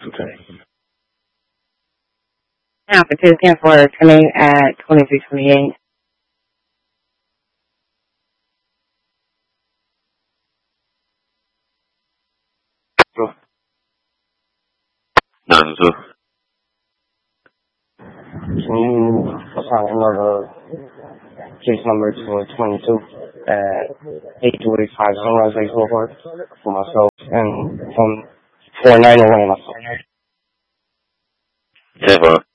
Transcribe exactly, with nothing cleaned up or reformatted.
Okay. Now for two ten for coming at twenty-three twenty-eight. Nine two. Can you assign another case number to twenty-two at eight two eight five Sunrise Lake Boulevard for myself and from four nine oh one myself? ten five.